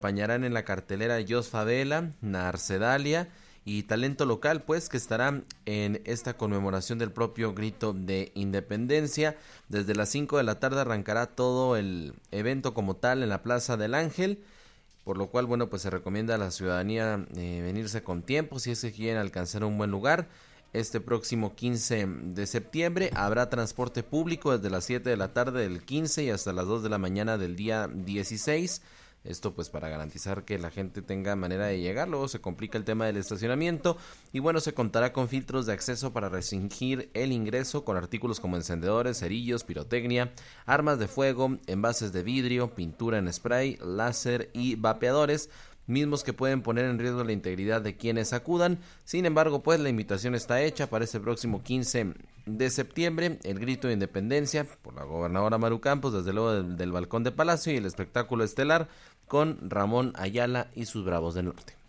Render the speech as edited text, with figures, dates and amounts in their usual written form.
acompañarán en la cartelera Jos Favela, Narcedalia y talento local, pues, que estará en esta conmemoración del propio grito de independencia. Desde las 5 de la tarde arrancará todo el evento como tal en la Plaza del Ángel, por lo cual, bueno, pues se recomienda a la ciudadanía venirse con tiempo si es que quieren alcanzar un buen lugar. Este próximo 15 de septiembre habrá transporte público desde las 7 de la tarde del 15 y hasta las 2 de la mañana del día 16. Esto pues para garantizar que la gente tenga manera de llegar. Luego se complica el tema del estacionamiento y bueno, se contará con filtros de acceso para restringir el ingreso con artículos como encendedores, cerillos, pirotecnia, armas de fuego, envases de vidrio, pintura en spray, láser y vapeadores, mismos que pueden poner en riesgo la integridad de quienes acudan. Sin embargo, pues la invitación está hecha para este próximo 15 de septiembre, el grito de independencia por la gobernadora Maru Campos, desde luego del balcón de Palacio, y el espectáculo estelar con Ramón Ayala y sus Bravos del Norte.